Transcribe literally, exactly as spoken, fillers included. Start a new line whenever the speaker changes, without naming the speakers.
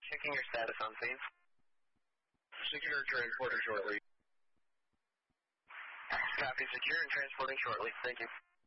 Checking your status on scene.
Secure transporter shortly.
Copy, secure and transporting shortly. Thank you.